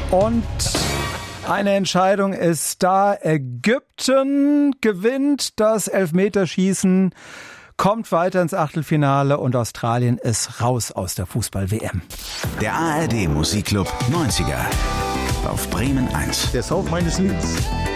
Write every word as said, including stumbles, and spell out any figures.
Und eine Entscheidung ist da. Ägypten gewinnt das Elfmeterschießen, kommt weiter ins Achtelfinale und Australien ist raus aus der Fußball-W M. Der A R D Musikclub neunziger auf Bremen eins. Der Sound meines Lebens.